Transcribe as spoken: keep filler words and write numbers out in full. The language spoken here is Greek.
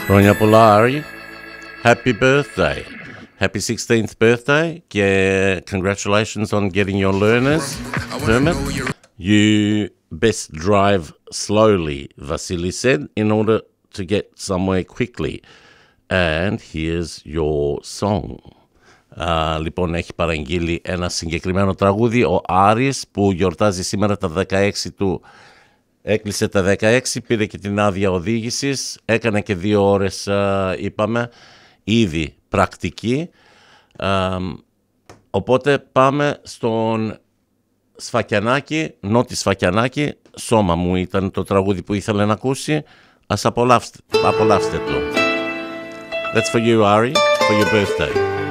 Χρόνια πολλά, Ari. Happy birthday. Happy sixteenth birthday. Και congratulations on getting your learner's permit. You best drive slowly, Vasily said, in order to get somewhere quickly. And here's your song. Uh, λοιπόν, έχει παραγγείλει ένα συγκεκριμένο τραγούδι ο Άρης, που γιορτάζει σήμερα τα δεκαέξι του. Έκλεισε τα δεκαέξι, πήρε και την άδεια οδήγησης, έκανε και δύο ώρες, uh, είπαμε, ήδη πρακτική. Uh, οπότε πάμε στον Σφακιανάκη, Νότι Σφακιανάκη. Σώμα μου ήταν το τραγούδι που ήθελε να ακούσει. Ας απολαύστε, απολαύστε το. That's for you, Ari, for your birthday.